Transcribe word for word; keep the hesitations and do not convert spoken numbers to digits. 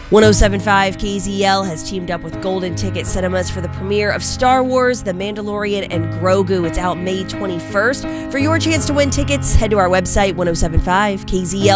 one oh seven point five K Z L has teamed up with Golden Ticket Cinemas for the premiere of Star Wars, The Mandalorian, and Grogu. It's out May twenty-first. For your chance to win tickets, head to our website, one oh seven point five K Z L.